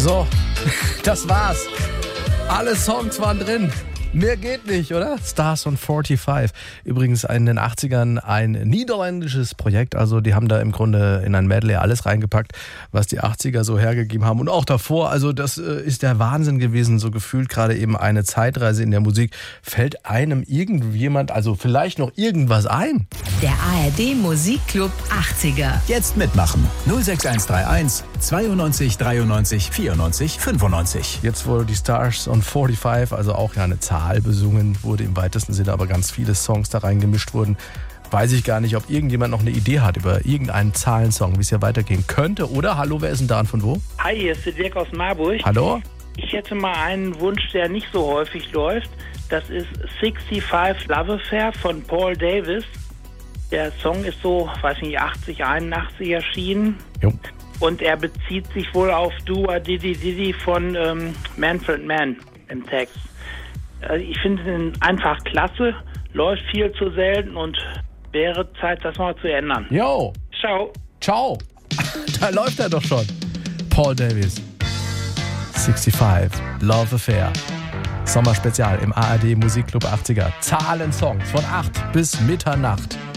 So, das war's. Alle Songs waren drin. Mehr geht nicht, oder? Stars on 45. Übrigens in den 80ern ein niederländisches Projekt. Also die haben da im Grunde in ein Medley alles reingepackt, was die 80er so hergegeben haben. Und auch davor, also das ist der Wahnsinn gewesen. So gefühlt gerade eben eine Zeitreise in der Musik. Fällt einem irgendjemand, also vielleicht noch irgendwas ein? Der ARD Musikclub 80er. Jetzt mitmachen. 06131 92 93 94 95. Jetzt wurde die Stars on 45, also auch ja eine Zahl besungen wurde im weitesten Sinne, aber ganz viele Songs da reingemischt wurden. Weiß ich gar nicht, ob irgendjemand noch eine Idee hat über irgendeinen Zahlensong, wie es hier weitergehen könnte. Oder, hallo, wer ist denn da und von wo? Hi, hier ist der Dirk aus Marburg. Hallo? Ich hätte mal einen Wunsch, der nicht so häufig läuft. Das ist 65 Love Affair von Paul Davis. Der Song ist so, weiß nicht, 80, 81 erschienen. Jo. Und er bezieht sich wohl auf Dua Didi Didi von Manfred Mann im Text. Ich finde ihn einfach klasse, läuft viel zu selten und wäre Zeit, das mal zu ändern. Jo. Ciao. Ciao. Da läuft er doch schon. Paul Davis. 65 Love Affair. Sommerspezial im ARD Musikclub 80er. Zahlensongs von 8 bis Mitternacht.